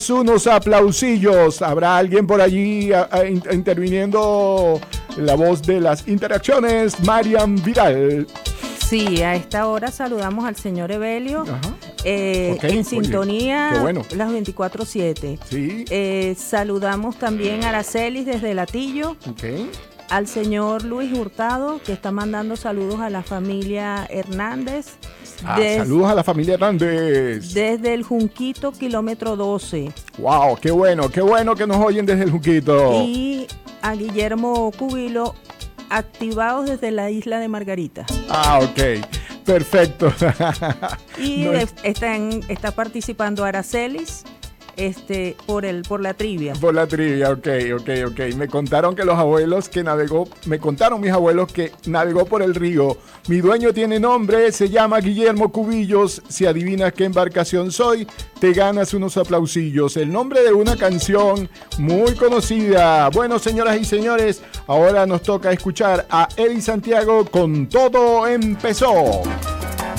Unos aplausillos. ¿Habrá alguien por allí interviniendo la voz de las interacciones? Marian Vidal. Sí, a esta hora saludamos al señor Evelio, en sintonía, bueno. Las 24/7. Sí. Saludamos también a Aracelis desde Latillo. Okay. Al señor Luis Hurtado, que está mandando saludos a la familia Hernández. Saludos a la familia Hernández. Desde el Junquito, kilómetro 12. ¡Wow! ¡Qué bueno que nos oyen desde el Junquito! Y a Guillermo Cubilo, activados desde la isla de Margarita. Ok. Perfecto. Y está participando Aracelis. Por la trivia. Por la trivia, ok. Me contaron mis abuelos que navegó por el río. Mi dueño tiene nombre, se llama Guillermo Cubillos. Si adivinas qué embarcación soy, te ganas unos aplausillos. El nombre de una canción muy conocida. Bueno, señoras y señores, ahora nos toca escuchar a Eddie Santiago con Todo Empezó.